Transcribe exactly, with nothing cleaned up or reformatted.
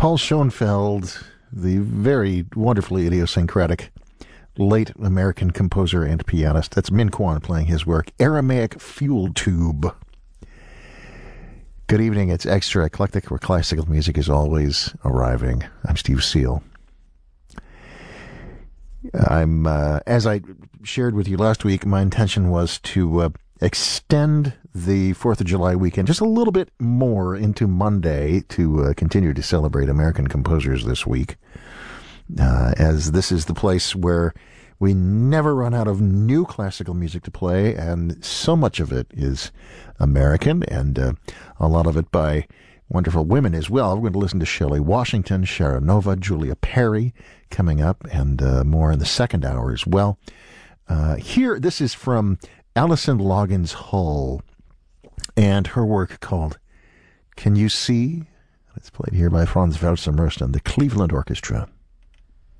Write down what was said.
Paul Schoenfeld, the very wonderfully idiosyncratic late American composer and pianist. That's Min Kwon playing his work, Aramaic Fuel Tube. Good evening. It's Extra Eclectic, where classical music is always arriving. I'm Steve Seal. I'm, uh, as I shared with you last week, my intention was to uh, extend the fourth of July weekend just a little bit more into Monday to uh, continue to celebrate American composers this week. Uh, as this is the place where we never run out of new classical music to play, and so much of it is American, and uh, a lot of it by wonderful women as well. We're going to listen to Shelley Washington, Sharonova, Julia Perry coming up, and uh, more in the second hour as well. Uh, here, this is from Alison Loggins Hull and her work called Can You See? It's played here by Franz Welser-Merst and the Cleveland Orchestra.